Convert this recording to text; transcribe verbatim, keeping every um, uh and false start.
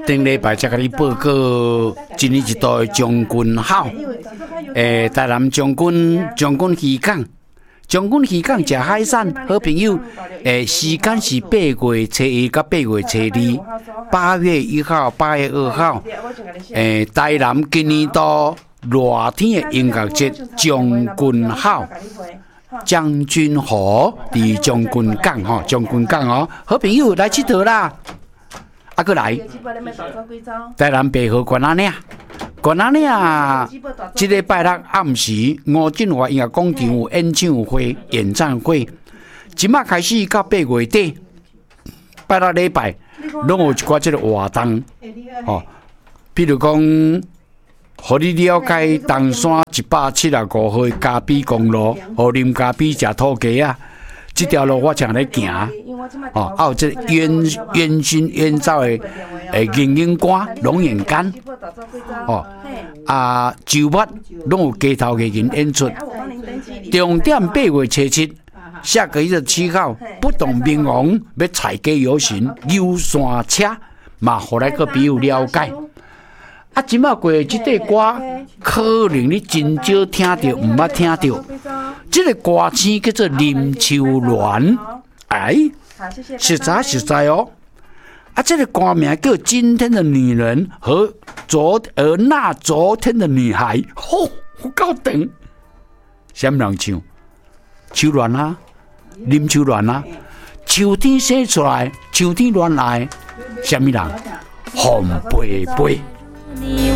顶礼拜才甲你报告一年一度的将军好，诶，台南将军将军渔港，将军渔港食海产，好朋友，诶，时间是八月初一到八月初二，八月一号、八月二号，诶，台南今年度热天的音乐节将军好。将军河伫将军港吼，将军港哦，好朋友来佚佗啦！啊，过来，台南白河关仔岭，关仔岭，即个拜六暗时，吴俊华音乐广场有演唱会、演唱会，即马开始到八月底，拜六礼拜，拢有一寡即个活动，吼，比如讲。互你了解东山一百七十五号嘉比公路，互啉嘉比食土鸡啊！这条路我常咧行，哦，还有这烟烟熏烟灶的诶，银银瓜、龙眼干，哦，啊，周末拢有街头艺人演出。重点八月初七，下个月七号，不同民王要采街游行，游山车，嘛，互来个朋友了解。啊，即马过即块歌，可能你真少听到，毋捌听到。即个歌星叫做林秋鸾，哎，实在实在哦。啊，这个歌名叫《今天的女人》和昨而那昨天的女孩，吼、哦，有够长。什么人唱？秋鸾啊，林秋鸾啊。秋天生出来，秋天乱来，什么人？红贝贝。